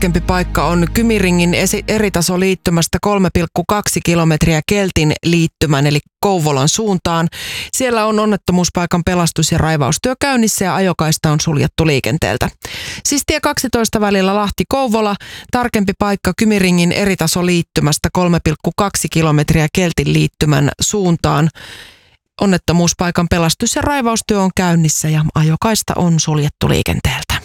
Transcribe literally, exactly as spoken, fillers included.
tarkempi paikka on Kymiringin esi- eritasoliittymästä kolme pilkku kaksi kilometriä Keltin liittymän eli Kouvolan suuntaan. Siellä on onnettomuuspaikan pelastus- ja raivaustyö käynnissä ja ajokaista on suljettu liikenteeltä. Siis tie kaksitoista välillä Lahti-Kouvola, tarkempi paikka Kymiringin eritasoliittymästä kolme pilkku kaksi kilometriä Keltin liittymän suuntaan. Onnettomuuspaikan pelastus- ja raivaustyö on käynnissä ja ajokaista on suljettu liikenteeltä.